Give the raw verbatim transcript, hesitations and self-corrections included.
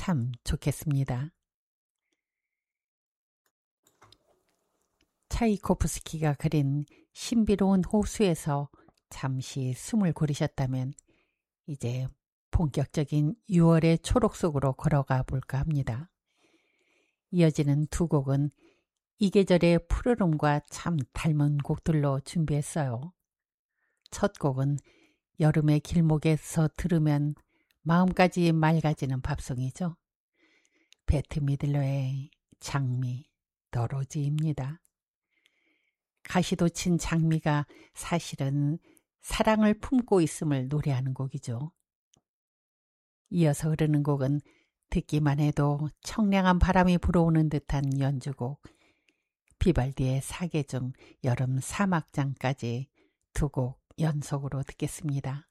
참 좋겠습니다. 차이코프스키가 그린 신비로운 호수에서 잠시 숨을 고르셨다면 이제 본격적인 유월의 초록 속으로 걸어가 볼까 합니다. 이어지는 두 곡은 이 계절의 푸르름과 참 닮은 곡들로 준비했어요. 첫 곡은 여름의 길목에서 들으면 마음까지 맑아지는 팝송이죠. 베트 미들러의 장미, 더로지입니다. 가시도 친 장미가 사실은 사랑을 품고 있음을 노래하는 곡이죠. 이어서 흐르는 곡은 듣기만 해도 청량한 바람이 불어오는 듯한 연주곡, 비발디의 사계중 여름 사막장까지 두 곡 연속으로 듣겠습니다.